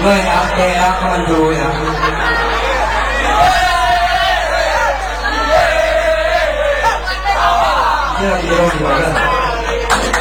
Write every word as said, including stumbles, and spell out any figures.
เลยครับเอครับมันดูนะเรื่องเดียวอยู่เลย